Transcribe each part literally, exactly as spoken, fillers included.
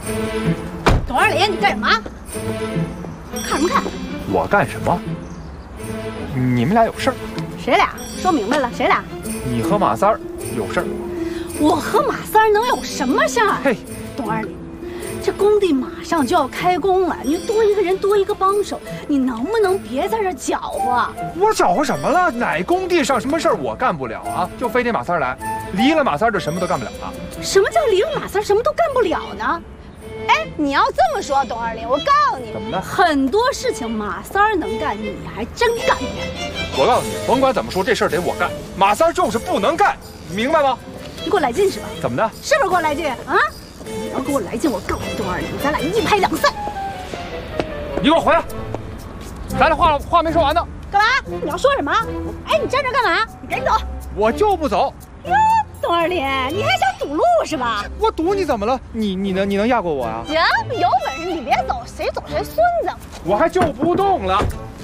董二林，你干什么？看什么看？ 我干什么？你们俩有事儿？ 谁俩？说明白了，谁俩？ 你和马三儿有事儿。 我和马三儿能有什么事儿？ 嘿， 董二林，这工地马上就要开工了，你多一个人多一个帮手，你能不能别在这搅和？ 我搅和什么了？哪工地上什么事儿我干不了啊？就非得马三儿来，离了马三儿就什么都干不了了。 什么叫离了马三儿什么都干不了呢？哎，你要这么说，董二林，我告诉你， 怎么的？ 很多事情马三儿能干，你还真干不了。 我告诉你，甭管怎么说，这事儿得我干，马三儿就是不能干，明白吗？ 你给我来劲是吧？ 怎么的？ 是不是给我来劲啊？你要给我来劲，我告诉你，董二林，咱俩一拍两散。 你给我回来！咱这话话没说完呢。 干嘛？你要说什么？哎，你站这干嘛？你赶紧走！ 我就不走。 哟，董二林，你还想堵路是吧？ 我堵你怎么了？你你能你能压过我呀？ 行，有本事你别走，谁走谁孙子。 我还就不动了。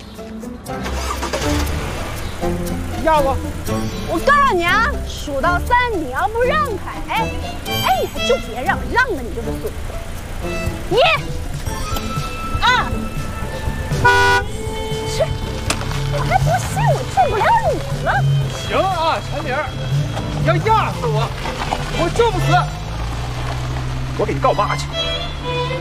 压我！ 我告诉你啊，数到三，你要不让开，哎哎，你还就别让，让了你就是孙子。一、二、去！我还不信我救不了你了。 行啊，陈明，你要压死我，我就不死。我给你告妈去。